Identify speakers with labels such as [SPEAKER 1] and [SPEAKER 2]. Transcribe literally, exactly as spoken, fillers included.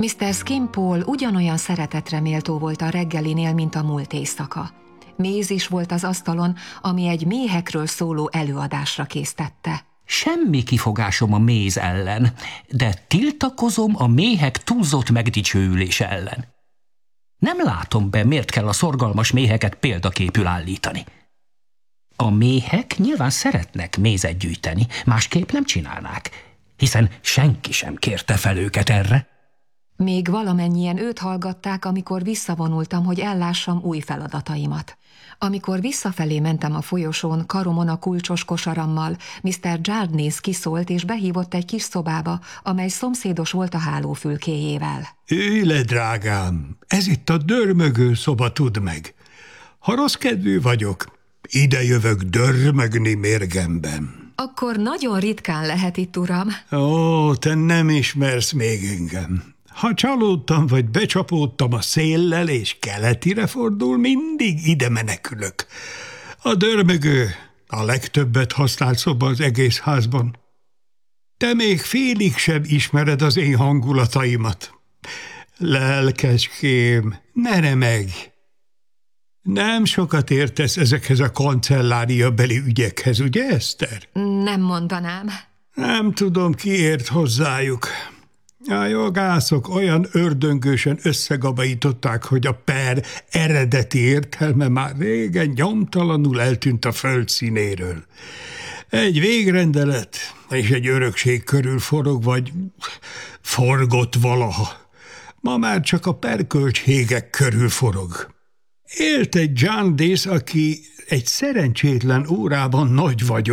[SPEAKER 1] miszter Skimpole ugyanolyan szeretetre méltó volt a reggelinél, mint a múlt éjszaka. Méz is volt az asztalon, ami egy méhekről szóló előadásra késztette.
[SPEAKER 2] Semmi kifogásom a méz ellen, de tiltakozom a méhek túlzott megdicsőülése ellen. Nem látom be, miért kell a szorgalmas méheket példaképül állítani. A méhek nyilván szeretnek mézet gyűjteni, másképp nem csinálnák, hiszen senki sem kérte fel őket erre.
[SPEAKER 1] Még valamennyien őt hallgatták, amikor visszavonultam, hogy ellássam új feladataimat. Amikor visszafelé mentem a folyosón, karomon a kulcsos kosarammal, miszter Jarndyce kiszólt és behívott egy kis szobába, amely szomszédos volt a hálófülkéjével.
[SPEAKER 3] Ülj le, drágám, ez itt a dörmögő szoba, tudd meg. Ha rossz kedvű vagyok, ide jövök dörmögni mérgemben.
[SPEAKER 1] Akkor nagyon ritkán lehet itt, uram.
[SPEAKER 3] Ó, te nem ismersz még engem. Ha csalódtam vagy becsapódtam a széllel és keletire fordul, mindig ide menekülök. A dörmögő a legtöbbet használt szoba az egész házban. Te még félig sem ismered az én hangulataimat. Lelkeském, ne remegj! Nem sokat értesz ezekhez a kancelláriabeli ügyekhez, ugye, Eszter?
[SPEAKER 1] Nem mondanám.
[SPEAKER 3] Nem tudom, ki ért hozzájuk. A jogászok olyan ördöngősen összegabajították, hogy a per eredeti értelme már régen nyomtalanul eltűnt a föld színéről. Egy végrendelet és egy örökség körül forog, vagy forgott valaha. Ma már csak a perköltségek körül forog. Élt egy Jarndyce, aki egy szerencsétlen órában nagy vagyon